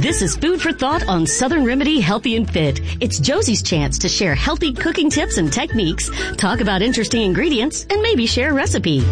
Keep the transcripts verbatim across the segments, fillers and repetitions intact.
This is Food for Thought on Southern Remedy Healthy and Fit. It's Josie's chance to share healthy cooking tips and techniques, talk about interesting ingredients, and maybe share a recipe.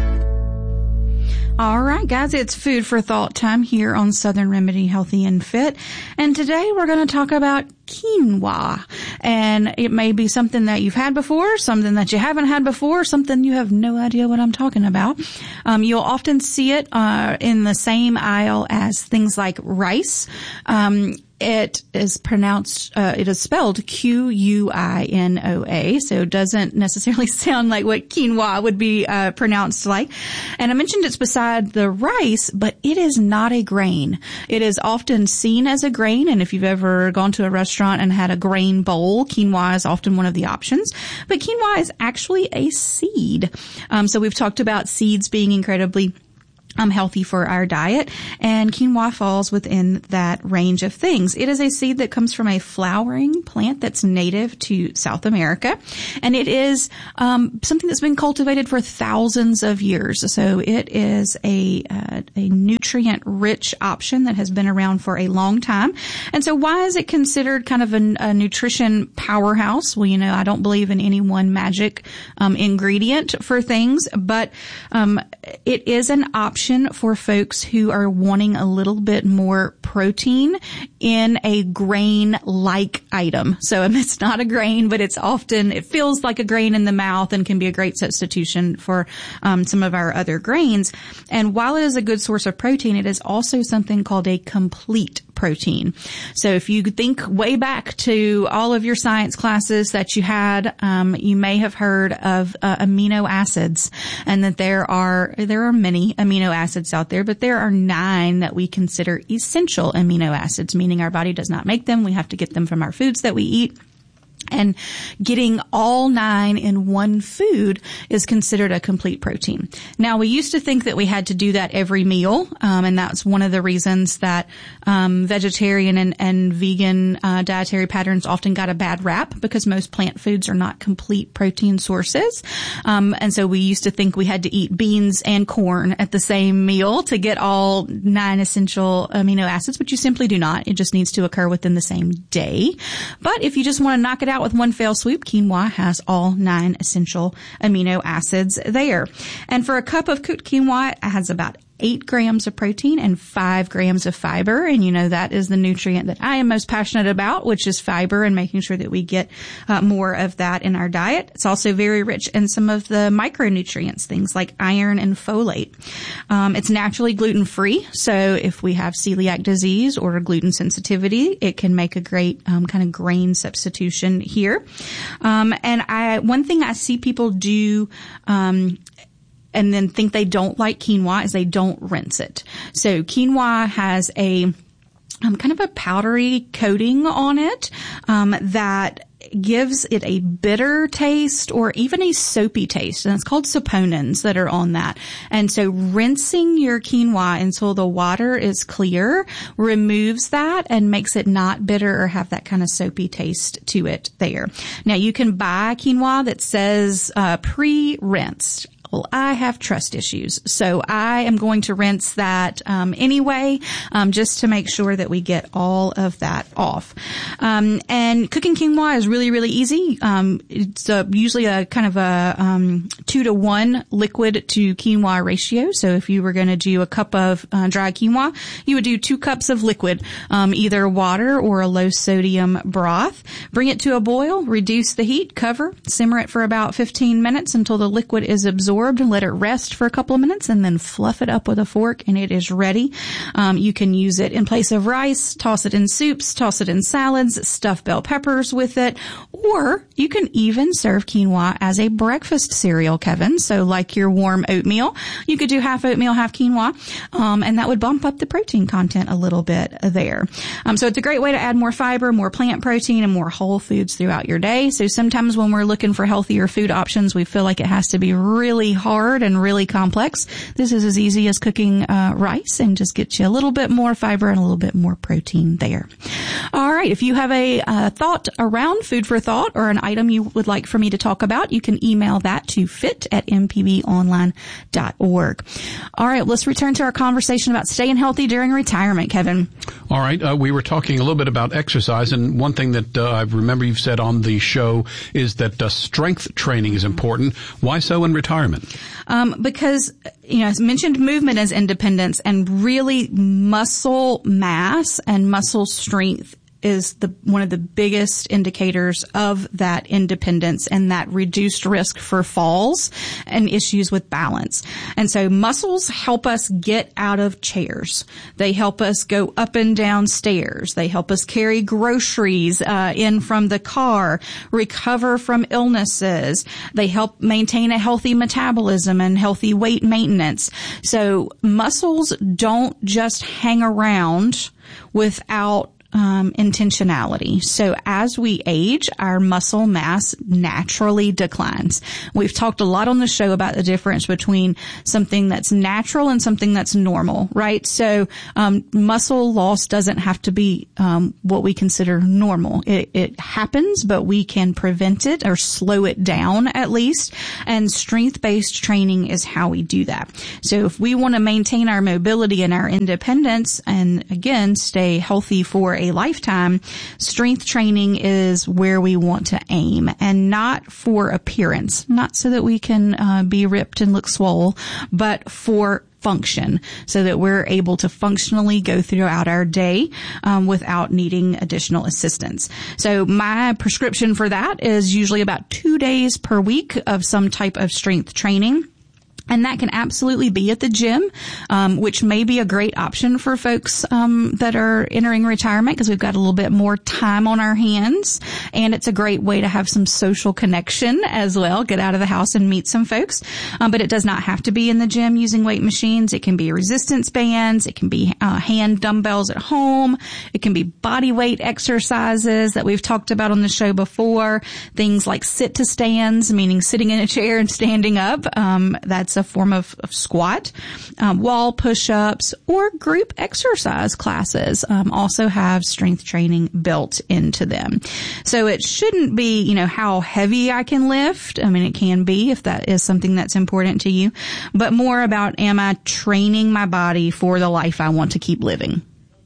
All right, guys, it's Food for Thought time here on Southern Remedy Healthy and Fit. And today we're going to talk about quinoa. And it may be something that you've had before, something that you haven't had before, something you have no idea what I'm talking about. Um, you'll often see it uh, in the same aisle as things like rice. Um, It is pronounced, uh, it is spelled Q U I N O A, so it doesn't necessarily sound like what quinoa would be uh, pronounced like. And I mentioned it's beside the rice, but it is not a grain. It is often seen as a grain, and if you've ever gone to a restaurant and had a grain bowl, quinoa is often one of the options. But quinoa is actually a seed. Um, so we've talked about seeds being incredibly Um, healthy for our diet, and quinoa falls within that range of things. It is a seed that comes from a flowering plant that's native to South America, and it is um, something that's been cultivated for thousands of years. So it is a uh, a nutrient-rich option that has been around for a long time. And so why is it considered kind of a, a nutrition powerhouse? Well, you know, I don't believe in any one magic um, ingredient for things, but um, it is an option for folks who are wanting a little bit more protein in a grain-like item. So it's not a grain, but it's often, it feels like a grain in the mouth and can be a great substitution for um, some of our other grains. And while it is a good source of protein, it is also something called a complete protein. So if you think way back to all of your science classes that you had, um, you may have heard of uh, amino acids, and that there are there are many amino acids out there, but there are nine that we consider essential amino acids, meaning our body does not make them. We have to get them from our foods that we eat. And getting all nine in one food is considered a complete protein. Now, we used to think that we had to do that every meal, um, and that's one of the reasons that um, vegetarian and, and vegan uh, dietary patterns often got a bad rap, because most plant foods are not complete protein sources. Um, and so we used to think we had to eat beans and corn at the same meal to get all nine essential amino acids, but you simply do not. It just needs to occur within the same day. But if you just want to knock it out with one fell swoop, quinoa has all nine essential amino acids there. And for a cup of cooked quinoa, it has about eight grams of protein and five grams of fiber. And you know, that is the nutrient that I am most passionate about, which is fiber, and making sure that we get uh, more of that in our diet. It's also very rich in some of the micronutrients, things like iron and folate. Um, it's naturally gluten-free. So if we have celiac disease or gluten sensitivity, it can make a great um, kind of grain substitution here. Um, and I, one thing I see people do, um, and then think they don't like quinoa is they don't rinse it. So quinoa has a um, kind of a powdery coating on it um, that gives it a bitter taste or even a soapy taste. And it's called saponins that are on that. And so rinsing your quinoa until the water is clear removes that and makes it not bitter or have that kind of soapy taste to it there. Now, you can buy quinoa that says uh, pre-rinsed. Well, I have trust issues, so I am going to rinse that um, anyway, um, just to make sure that we get all of that off. Um, and cooking quinoa is really, really easy. Um, it's a, usually a kind of a um, two to one liquid to quinoa ratio. So if you were going to do a cup of uh, dry quinoa, you would do two cups of liquid, um, either water or a low sodium broth. Bring it to a boil, reduce the heat, cover, simmer it for about fifteen minutes until the liquid is absorbed. And let it rest for a couple of minutes, and then fluff it up with a fork, and it is ready. Um, you can use it in place of rice, toss it in soups, toss it in salads, stuff bell peppers with it, or you can even serve quinoa as a breakfast cereal, Kevin. So like your warm oatmeal, you could do half oatmeal, half quinoa, um, and that would bump up the protein content a little bit there. Um, so it's a great way to add more fiber, more plant protein, and more whole foods throughout your day. So sometimes when we're looking for healthier food options, we feel like it has to be really hard and really complex. This is as easy as cooking uh, rice, and just gets you a little bit more fiber and a little bit more protein there. All right. great. If you have a uh, thought around food for thought or an item you would like for me to talk about, you can email that to fit at m p b online dot org. All right, let's return to our conversation about staying healthy during retirement, Kevin. All right, uh, we were talking a little bit about exercise, and one thing that uh, I remember you've said on the show is that uh, strength training is important. Why so in retirement? Um, because, you know, I mentioned movement as independence, and really muscle mass and muscle strength is the one of the biggest indicators of that independence and that reduced risk for falls and issues with balance. And so muscles help us get out of chairs. They help us go up and down stairs. They help us carry groceries uh, in from the car, recover from illnesses. They help maintain a healthy metabolism and healthy weight maintenance. So muscles don't just hang around without Um, intentionality. So as we age, our muscle mass naturally declines. We've talked a lot on the show about the difference between something that's natural and something that's normal, right? So um, muscle loss doesn't have to be um, what we consider normal. It, it happens, but we can prevent it or slow it down at least. And strength-based training is how we do that. So if we want to maintain our mobility and our independence, and again, stay healthy for a a lifetime, strength training is where we want to aim, and not for appearance, not so that we can uh, be ripped and look swole, but for function, so that we're able to functionally go throughout our day um, without needing additional assistance. So my prescription for that is usually about two days per week of some type of strength training. And that can absolutely be at the gym, um, which may be a great option for folks um, that are entering retirement, because we've got a little bit more time on our hands. And it's a great way to have some social connection as well, get out of the house and meet some folks. Um, but it does not have to be in the gym using weight machines. It can be resistance bands. It can be uh, hand dumbbells at home. It can be body weight exercises that we've talked about on the show before. Things like sit to stands, meaning sitting in a chair and standing up. Um, that's a form of, of squat, um, wall push-ups, or group exercise classes um, also have strength training built into them. So it shouldn't be, you know, how heavy I can lift. I mean, it can be if that is something that's important to you, but more about, am I training my body for the life I want to keep living?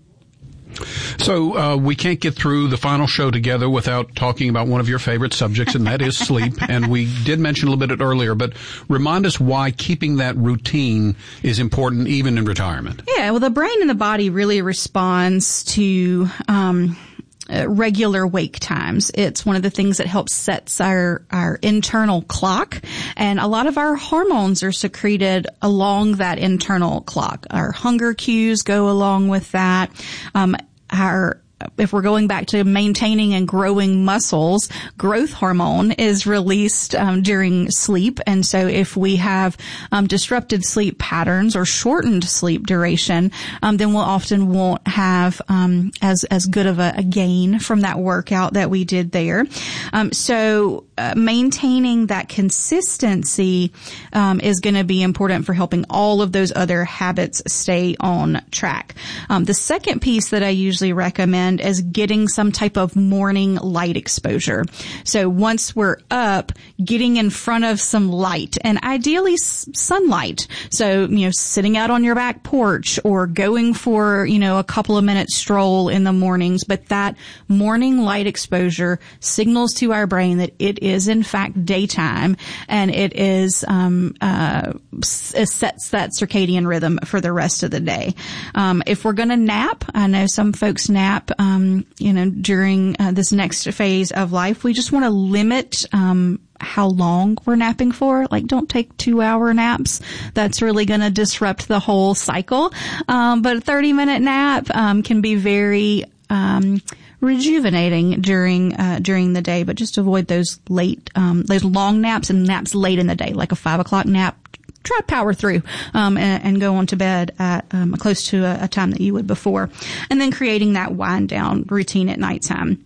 So uh, we can't get through the final show together without talking about one of your favorite subjects, and that is sleep. And we did mention a little bit earlier, but remind us why keeping that routine is important even in retirement. Yeah, well, the brain and the body really responds to um Uh, regular wake times. It's one of the things that helps sets our, our internal clock. And a lot of our hormones are secreted along that internal clock. Our hunger cues go along with that. Um, our If we're going back to maintaining and growing muscles, growth hormone is released um, during sleep. And so if we have um, disrupted sleep patterns or shortened sleep duration, um, then we'll often won't have um, as as good of a, a gain from that workout that we did there. Um, so uh, maintaining that consistency um, is going to be important for helping all of those other habits stay on track. Um, the second piece that I usually recommend is getting some type of morning light exposure. So once we're up, getting in front of some light, and ideally s- sunlight. So, you know, sitting out on your back porch or going for, you know, a couple of minutes stroll in the mornings. But that morning light exposure signals to our brain that it is in fact daytime, and it is, um, uh, it sets that circadian rhythm for the rest of the day. Um, if we're going to nap, I know some folks nap, Um, you know, during uh, this next phase of life, we just want to limit um, how long we're napping for. Like, don't take two hour naps. That's really going to disrupt the whole cycle. Um, but a thirty minute nap um, can be very um, rejuvenating during uh, during the day. But just avoid those late, um, those long naps and naps late in the day, like a five o'clock nap. Try to power through um, and, and go on to bed at um, close to a, a time that you would before, and then creating that wind down routine at nighttime.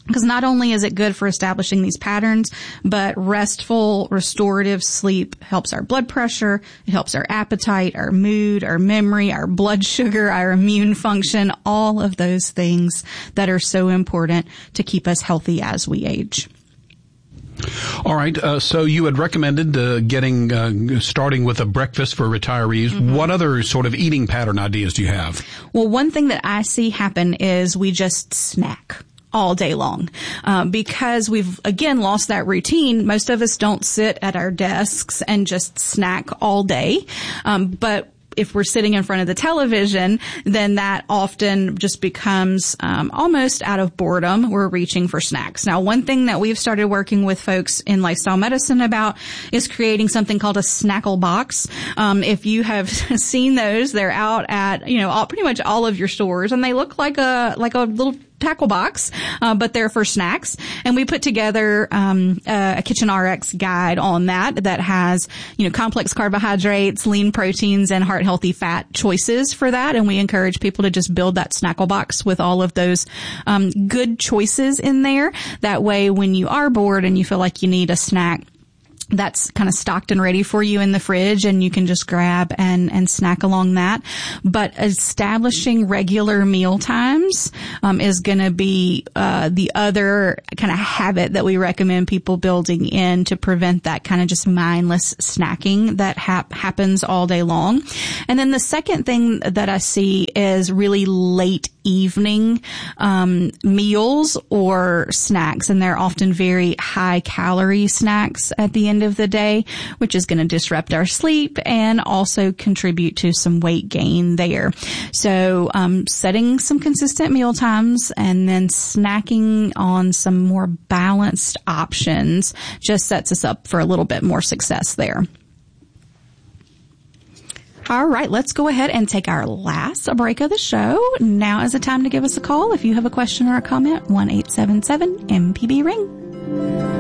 Because not only is it good for establishing these patterns, but restful, restorative sleep helps our blood pressure, it helps our appetite, our mood, our memory, our blood sugar, our immune function, all of those things that are so important to keep us healthy as we age. All right. Uh, so you had recommended uh, getting uh, starting with a breakfast for retirees. Mm-hmm. What other sort of eating pattern ideas do you have? Well, one thing that I see happen is we just snack all day long. Um, because we've, again, lost that routine. Most of us don't sit at our desks and just snack all day. Um, but if we're sitting in front of the television, then that often just becomes um, almost out of boredom. We're reaching for snacks. Now, one thing that we've started working with folks in lifestyle medicine about is creating something called a snackle box. Um, if you have seen those, they're out at, you know, all, pretty much all of your stores, and they look like a like a little tackle box, uh, but they're for snacks. And we put together um, a, a Kitchen R X guide on that that has, you know, complex carbohydrates, lean proteins, and heart healthy fat choices for that. And we encourage people to just build that snackle box with all of those um, good choices in there. That way, when you are bored and you feel like you need a snack, that's kind of stocked and ready for you in the fridge, and you can just grab and, and snack along that. But establishing regular meal times um, is going to be uh, the other kind of habit that we recommend people building in to prevent that kind of just mindless snacking that hap- happens all day long. And then the second thing that I see is really late evening um meals or snacks, and they're often very high calorie snacks at the end of the day, which is going to disrupt our sleep and also contribute to some weight gain there. So um setting some consistent meal times and then snacking on some more balanced options just sets us up for a little bit more success there. All right, let's go ahead and take our last break of the show. Now is the time to give us a call if you have a question or a comment. one eight seven seven M P B ring.